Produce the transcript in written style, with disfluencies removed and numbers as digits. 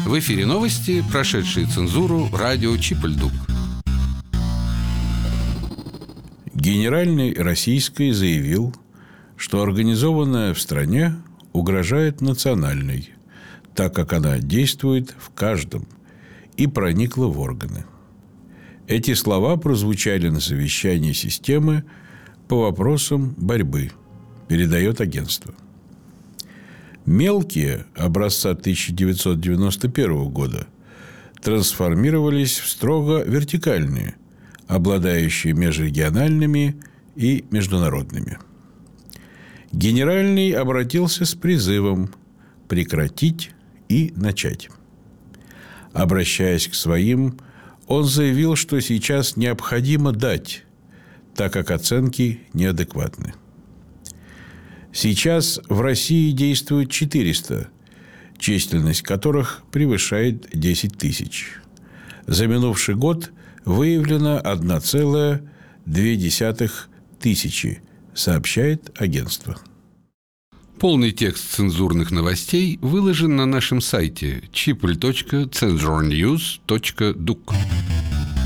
В эфире новости, прошедшие цензуру радио Чип-Льдук. Генеральный российский заявил, что организованная в стране угрожает национальной, так как она действует в каждом и проникла в органы. Эти слова прозвучали на совещании системы по вопросам борьбы, передает агентство. Мелкие образца 1991 года трансформировались в строго вертикальные, обладающие межрегиональными и международными. Генеральный обратился с призывом прекратить и начать. Обращаясь к своим, он заявил, что сейчас необходимо дать, так как оценки неадекватны. Сейчас в России действует 400, численность которых превышает 10 тысяч. За минувший год выявлено 1,2 тысячи, сообщает агентство. Полный текст цензурных новостей выложен на нашем сайте chipl.censurnews.duk.